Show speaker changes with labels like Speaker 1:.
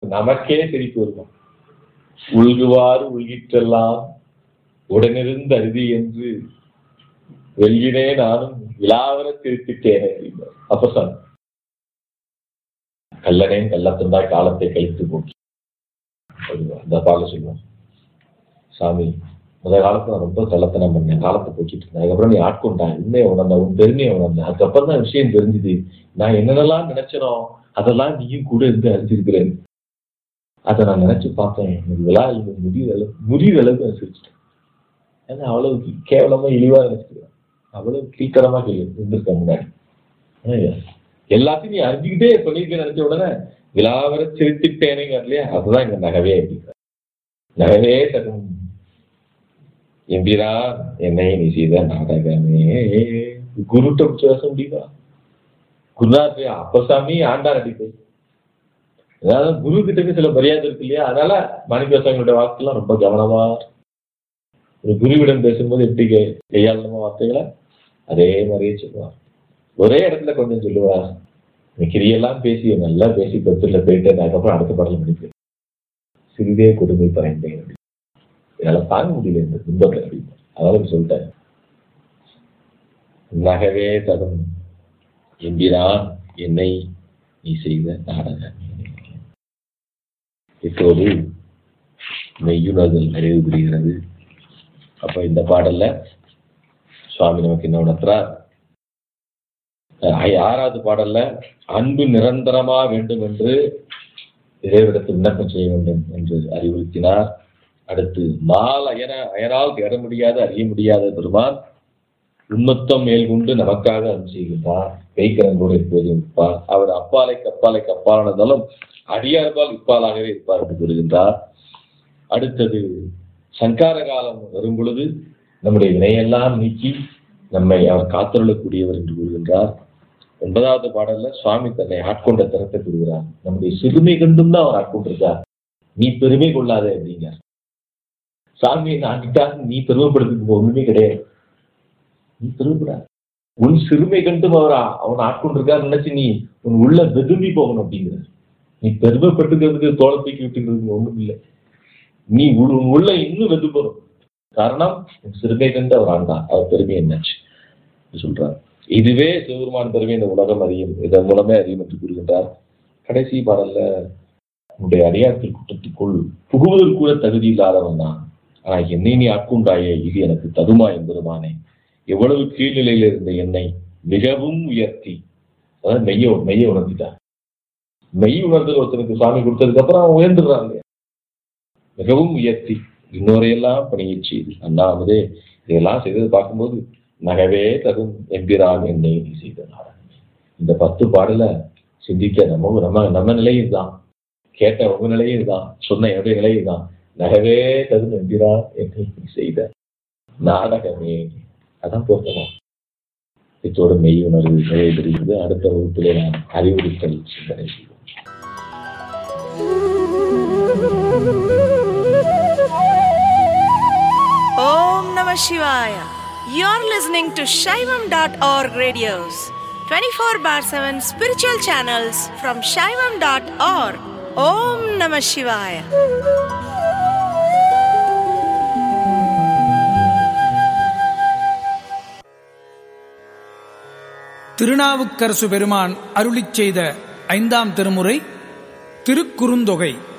Speaker 1: நமக்கே சிரிப்பு வருமா? உள்குவாறு உள்கிற்றெல்லாம் உடனிருந்து அருதி என்று வெள்ளினே நானும் விழாவர திருத்திட்டேனே. அப்ப சொன்ன கல்லனேன் கள்ளத்தந்தாய் காலத்தை கழித்து போக்கி அந்த பால சொல்லுவான். சாமி, முதல் காலத்துல நான் ரொம்ப கள்ளத்தனம் பண்ணேன், காலத்தை போக்கிட்டு இருந்தேன். அதுக்கப்புறம் நீ ஆட்கொண்டான், உண்மையை உணர்ந்த, உன் பெருமையை உணர்ந்தேன். அதுக்கப்புறம் தான் விஷயம் தெரிஞ்சுது. நான் என்னென்னலாம் நினைச்சனோ அதெல்லாம் நீயும் கூட இருந்து அறிஞ்சிருக்கிறேன். அதை நான் நினைச்சு பார்த்தேன். எனக்கு விழா முடிகிற அளவுக்கு நான் சிரிச்சிட்டேன். ஏன்னா அவ்வளவு கேவலமா இழிவா நினைச்சிருக்கேன், அவ்வளவு கீழ்த்தரமா இருந்திருக்க முன்னாடி. எல்லாத்தையும் நீ அறிஞ்சுக்கிட்டே பண்ணிருக்க நினைச்ச உடனே விழாவர சிரித்துட்டேனேங்க இல்லையா? அதுதான் இங்க நகவே அப்படிங்கிற. நகவே தகும் எம்பிரா என்னை நீ செய்த நாடகமே. குருட்ட பேச முடியுமா? குருநாத் அப்பசாமி ஆண்டார் அடிப்பை. அதாவது குரு கிட்ட சில மரியாதை இருக்கு இல்லையா? அதனால மாணிக்கவாசகனுடைய வார்த்தைலாம் ரொம்ப கவனமா, ஒரு குருவிடம் பேசும்போது எப்படி கையாளமா வார்த்தைகளை அதே மாதிரியே சொல்லுவார். ஒரே இடத்துல கொஞ்சம் சொல்லுவார், கிரியெல்லாம் பேசி நல்லா பேசி பத்துல போயிட்டு அதுக்கப்புறம் அடுத்த பாடல் முடிப்பேன். சிறிதே கொடுமை பறைந்தேன், என்னால தாங்க முடியல இந்த துன்பத்தை அப்படின்னு. அதனால சொல்லிட்டேன். நகவே தகும் எம்பிரான் என்னை நீ செய்த நாடகம். இப்போது மெய்யுணர்தல் நிறைவு பெறுகிறது. அப்ப இந்த பாடல்ல சுவாமி நமக்கு என்ன உணர்த்துறார்? 6வது பாடல்ல அன்பு நிரந்தரமா வேண்டும் என்று இறைவிடத்தில் விண்ணப்பம் செய்ய வேண்டும் என்று அறிவுறுத்தினார். அடுத்து அயனால் தேட முடியாத அறிய முடியாத பெருமான் உண்மத்தம் மேல் கொண்டு நமக்காக அருள் செய்கின்றார். கைக்கரங்கோடு எப்போதும் இருப்பார். அவர் அப்பாலைக்கு அப்பாலானதாலும் அடியார்பால் இப்பாலாகவே இருப்பார் என்று கூறுகின்றார். அடுத்தது சங்கார காலம் வரும் பொழுது நம்முடைய வினையெல்லாம் நீக்கி நம்மை அவர் காத்தருளக்கூடியவர் என்று கூறுகின்றார். 9வது பாடல்ல சுவாமி தன்னை ஆட்கொண்ட தரத்தை கூறுகிறார். நம்முடைய சிறுமை கண்டும் தான் அவர் ஆட்கொண்டிருக்கார், நீ பெருமை கொள்ளாதே அப்படிங்க. சாமியை நாட்டிட்டால் நீ பெருமைப்படுத்துக்கு ஒண்ணுமே கிடையாது, நீ பெருமைப்படாது. உன் சிறுமை கண்டும் அவன் ஆட்கொண்டிருக்காரு நினைச்சு நீ உன் உள்ள வெதும்பி போகணும் அப்படிங்கிற. நீ பெருமைப்பட்டுக்கிறதுக்கு தோளத்தைக்கு விட்டுக்கிறதுக்கு ஒண்ணும் இல்லை, நீ உள்ள இன்னும் வெதும்பணும். காரணம் சிறுமை கண்டு அவர் ஆண்டார், அவர் பெருமை என்னாச்சு சொல்றார். இதுவே சிவபெருமான் பெருமை இந்த உலகம் அறியும், இதன் மூலமே அறியும் என்று கூறுகின்றார். கடைசி பாடல்ல உன்னுடைய அடியார்கள் கூட்டத்துக்குள் புகுவதற்கு கூட தகுதி இல்லாதவன் தான், ஆனா என்னை நீ ஆட்கொண்டாயே, இது எனக்கு தகுமா என்பதுமானே. எவ்வளவு கீழ்நிலையில இருந்த என்னை மிகவும் உயர்த்தி, அதாவது மெய்ய உணர்த்திட்டார். மெய் உணர்தல் ஒருத்தனுக்கு சாமி கொடுத்ததுக்கு அப்புறம் அவன் உயர்ந்துடுறான் இல்லையா? மிகவும் உயர்த்தி இன்னொரையெல்லாம் பணியை செய்து அண்ணாமதே இதெல்லாம் செய்தது பார்க்கும்போது நகவே தகும் எம்பிரான் என்னை நீ செய்த நாடகமே. இந்த 10 பாடல சிந்திக்க நம்ம நிலையும் தான், கேட்ட உங்க நிலையும் தான், சொன்ன என்னுடைய நிலையும் தான். நகவே தகும் எம்பிரான் என்னை நீ செய்த நாடகமே, அதான் பொருத்தமா. இத்தோடு மெய் உணர்வு நிறைவு பெறுகிறது. அடுத்த வகுப்பிலே நாம் அறிவுறுத்தல் சிந்தனை செய்வோம்.
Speaker 2: Om Namah Shivaya. You're listening to Shaivam.org radios, 24/7 spiritual channels from Shaivam.org. Om Namah Shivaya.
Speaker 3: Thirunavukkarasu பெருமான் அருளிச் செய்த 5ஆம் திருமுறை திருக்குறுந்தொகை.